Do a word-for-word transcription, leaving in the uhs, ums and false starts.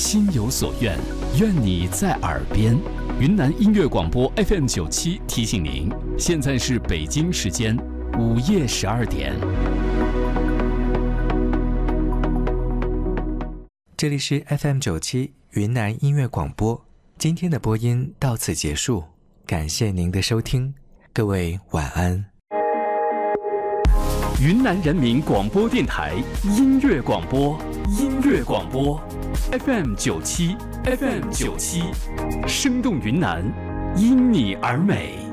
心有所愿，愿你在耳边。云南音乐广播 F M 九七提醒您，现在是北京时间午夜十二点。 这里是 F M 九七云南音乐广播，今天的播音到此结束，感谢您的收听，各位晚安。 云南人民广播电台音乐广播，音乐广播 F M 九七 F M 九七，生动云南，因你而美。